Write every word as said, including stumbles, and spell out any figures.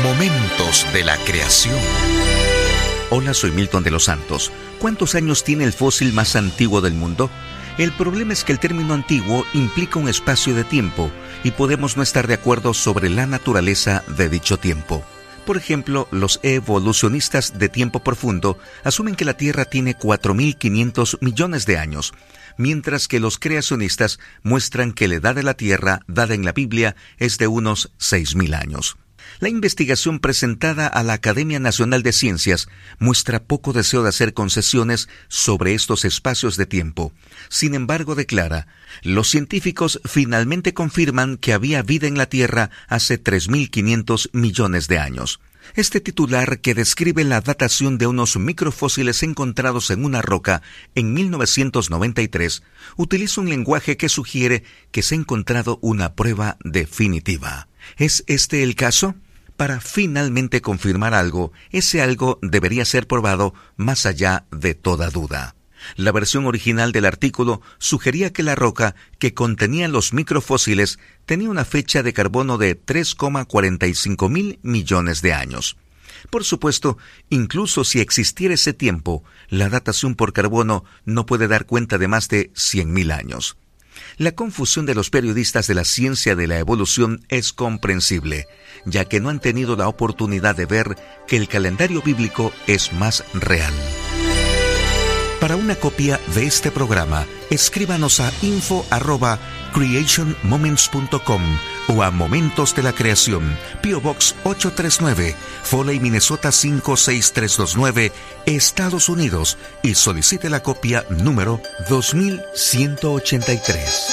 Momentos de la creación. Hola, soy Milton de los Santos. ¿Cuántos años tiene el fósil más antiguo del mundo? El problema es que el término antiguo implica un espacio de tiempo y podemos no estar de acuerdo sobre la naturaleza de dicho tiempo. Por ejemplo, los evolucionistas de tiempo profundo asumen que la Tierra tiene cuatro mil quinientos millones de años, mientras que los creacionistas muestran que la edad de la Tierra, dada en la Biblia, es de unos seis mil años. La investigación presentada a la Academia Nacional de Ciencias muestra poco deseo de hacer concesiones sobre estos espacios de tiempo. Sin embargo, declara, los científicos finalmente confirman que había vida en la Tierra hace tres mil quinientos millones de años. Este titular, que describe la datación de unos microfósiles encontrados en una roca en mil novecientos noventa y tres, utiliza un lenguaje que sugiere que se ha encontrado una prueba definitiva. ¿Es este el caso? Para finalmente confirmar algo, ese algo debería ser probado más allá de toda duda. La versión original del artículo sugería que la roca que contenía los microfósiles tenía una fecha de carbono de tres coma cuarenta y cinco mil millones de años. Por supuesto, incluso si existiera ese tiempo, la datación por carbono no puede dar cuenta de más de cien mil años. La confusión de los periodistas de la ciencia de la evolución es comprensible, ya que no han tenido la oportunidad de ver que el calendario bíblico es más real. Para una copia de este programa, escríbanos a info arroba creation moments punto com o a Momentos de la Creación, P O Box ocho tres nueve, Foley, Minnesota cinco seis tres dos nueve, Estados Unidos, y solicite la copia número dos mil ciento ochenta y tres.